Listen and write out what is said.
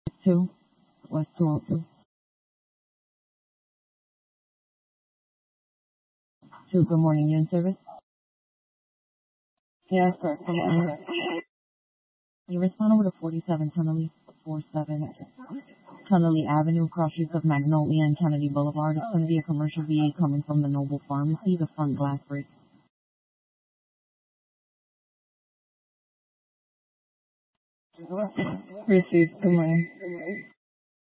2, West 202. 2, good morning, union service. Yes, sir. You respond over to 47 Tunnelly, 47 Tunnelly Avenue, cross streets of Magnolia and Kennedy Boulevard. It's going to be a commercial VA coming from the Noble Pharmacy. The front glass breaks. Received. Good morning.